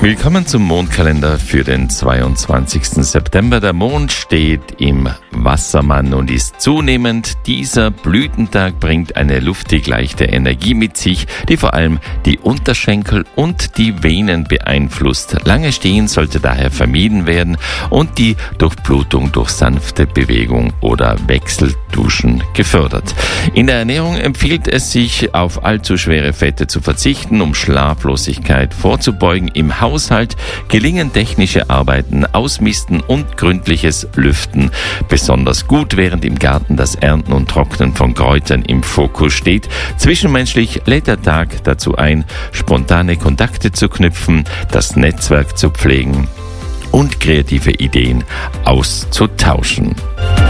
Willkommen zum Mondkalender für den 22. September. Der Mond steht im Wassermann und ist zunehmend. Dieser Blütentag bringt eine luftig leichte Energie mit sich, die vor allem die Unterschenkel und die Venen beeinflusst. Lange Stehen sollte daher vermieden werden und die Durchblutung durch sanfte Bewegung oder Wechselduschen gefördert. In der Ernährung empfiehlt es sich, auf allzu schwere Fette zu verzichten, um Schlaflosigkeit vorzubeugen. Im Haushalt gelingen technische Arbeiten, Ausmisten und gründliches Lüften besonders gut, während im Garten das Ernten und Trocknen von Kräutern im Fokus steht. Zwischenmenschlich lädt der Tag dazu ein, spontane Kontakte zu knüpfen, das Netzwerk zu pflegen und kreative Ideen auszutauschen.